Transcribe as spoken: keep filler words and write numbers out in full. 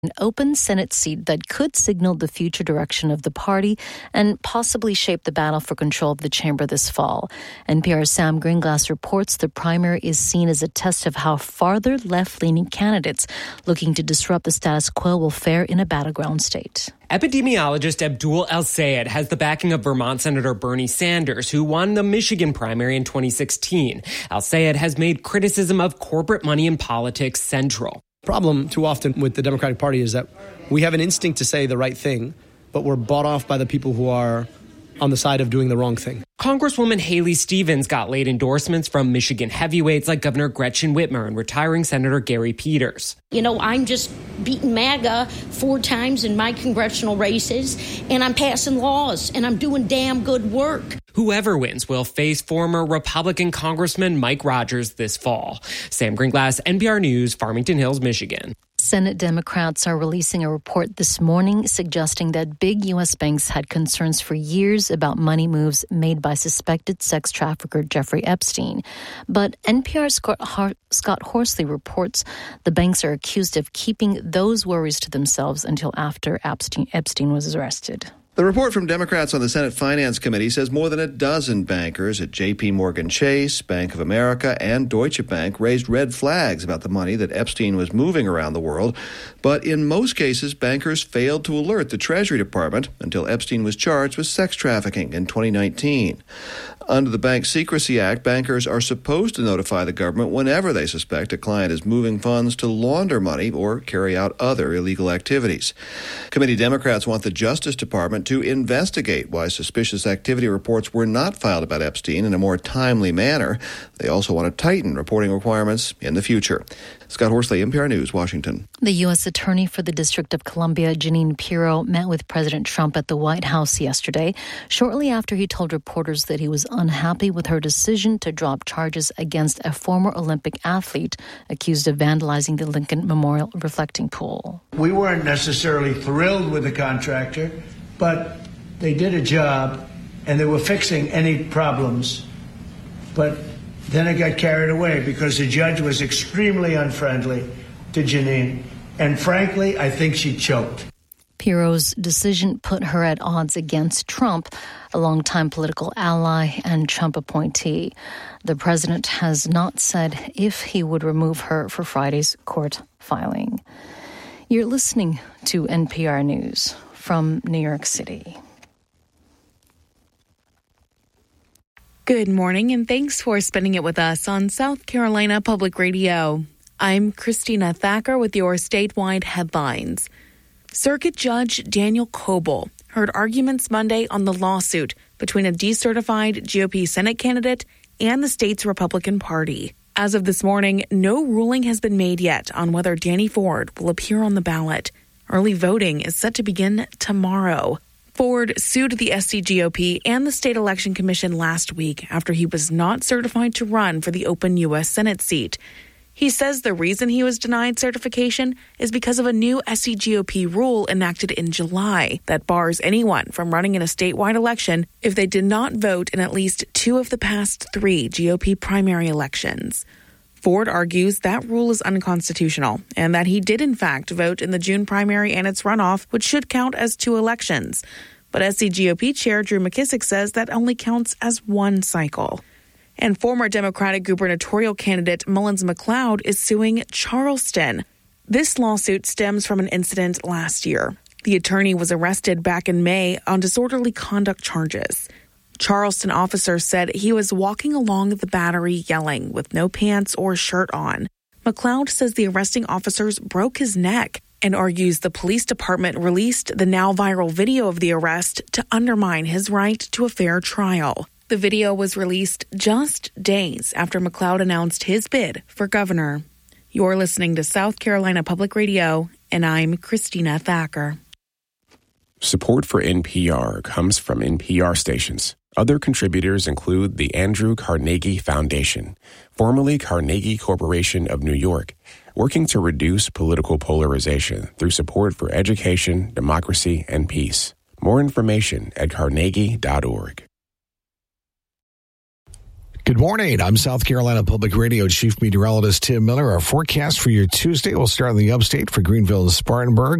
an open Senate seat that could signal the future direction of the party and possibly shape the battle for control of the chamber this fall. N P R's Sam Greenglass reports the primary is seen as a test of how farther left-leaning candidates looking to disrupt the status quo will fare in a battleground state. Epidemiologist Abdul El-Sayed has the backing of Vermont Senator Bernie Sanders, who won the Michigan primary in twenty sixteen. El-Sayed has made criticism of corporate money in politics central. The problem too often with the Democratic Party is that we have an instinct to say the right thing, but we're bought off by the people who are on the side of doing the wrong thing. Congresswoman Haley Stevens got late endorsements from Michigan heavyweights like Governor Gretchen Whitmer and retiring Senator Gary Peters. You know, I'm just beating MAGA four times in my congressional races, and I'm passing laws, and I'm doing damn good work. Whoever wins will face former Republican Congressman Mike Rogers this fall. Sam Greenglass, N P R News, Farmington Hills, Michigan. Senate Democrats are releasing a report this morning suggesting that big U S banks had concerns for years about money moves made by suspected sex trafficker Jeffrey Epstein. But N P R's Scott, Har- Scott Horsley reports the banks are accused of keeping those worries to themselves until after Epstein, Epstein was arrested. The report from Democrats on the Senate Finance Committee says more than a dozen bankers at J P Morgan Chase, Bank of America, and Deutsche Bank raised red flags about the money that Epstein was moving around the world. But in most cases, bankers failed to alert the Treasury Department until Epstein was charged with sex trafficking in twenty nineteen. Under the Bank Secrecy Act, bankers are supposed to notify the government whenever they suspect a client is moving funds to launder money or carry out other illegal activities. Committee Democrats want the Justice Department to investigate why suspicious activity reports were not filed about Epstein in a more timely manner. They also want to tighten reporting requirements in the future. Scott Horsley, N P R News, Washington. The U S Attorney for the District of Columbia, Jeanine Pirro, met with President Trump at the White House yesterday, shortly after he told reporters that he was unhappy with her decision to drop charges against a former Olympic athlete accused of vandalizing the Lincoln Memorial reflecting pool. We weren't necessarily thrilled with the contractor, but they did a job and they were fixing any problems. But then it got carried away because the judge was extremely unfriendly to Jeanine. And frankly, I think she choked. Pirro's decision put her at odds against Trump, a longtime political ally and Trump appointee. The president has not said if he would remove her for Friday's court filing. You're listening to N P R News from New York City. Good morning, and thanks for spending it with us on South Carolina Public Radio. I'm Christina Thacker with your statewide headlines. Circuit Judge Daniel Coble heard arguments Monday on the lawsuit between a decertified G O P Senate candidate and the state's Republican Party. As of this morning, no ruling has been made yet on whether Danny Ford will appear on the ballot. Early voting is set to begin tomorrow. Ford sued the S C G O P and the State Election Commission last week after he was not certified to run for the open U S Senate seat. He says the reason he was denied certification is because of a new S C G O P rule enacted in July that bars anyone from running in a statewide election if they did not vote in at least two of the past three G O P primary elections. Ford argues that rule is unconstitutional and that he did in fact vote in the June primary and its runoff, which should count as two elections. But S C G O P Chair Drew McKissick says that only counts as one cycle. And former Democratic gubernatorial candidate Mullins McLeod is suing Charleston. This lawsuit stems from an incident last year. The attorney was arrested back in May on disorderly conduct charges. Charleston officers said he was walking along the Battery yelling with no pants or shirt on. McLeod says the arresting officers broke his neck and argues the police department released the now viral video of the arrest to undermine his right to a fair trial. The video was released just days after McLeod announced his bid for governor. You're listening to South Carolina Public Radio, and I'm Christina Thacker. Support for N P R comes from N P R stations. Other contributors include the Andrew Carnegie Foundation, formerly Carnegie Corporation of New York, working to reduce political polarization through support for education, democracy, and peace. More information at carnegie dot org. Good morning. I'm South Carolina Public Radio Chief Meteorologist Tim Miller. Our forecast for your Tuesday will start in the upstate for Greenville and Spartanburg.